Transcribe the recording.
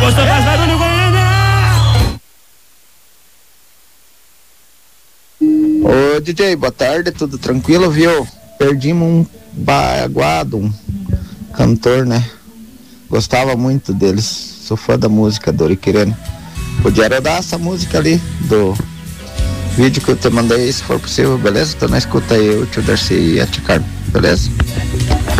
Gostou, faz barulho, Goiânia! Ô DJ, boa tarde, tudo tranquilo, viu? Perdimos um baguado, um cantor, né? Gostava muito deles, sou fã da música do Oriquirene. Podia rodar essa música ali do vídeo que eu te mandei, se for possível, beleza? Então na escuta aí, o tio Darcy e a tia Carmen, beleza?